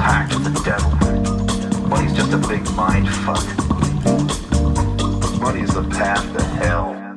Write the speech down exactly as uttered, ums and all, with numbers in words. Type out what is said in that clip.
pact with the devil. Money's just a big mind fuck. Money's the path to hell.